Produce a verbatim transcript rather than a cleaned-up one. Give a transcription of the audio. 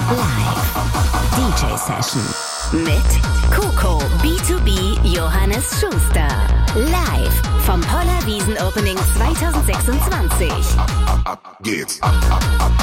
Live. D J-Session mit Coco B zwei B Johannes Schuster. Live vom Poller Wiesn Opening zwanzig sechsundzwanzig. Ab, ab, ab geht's. Ab, ab, ab.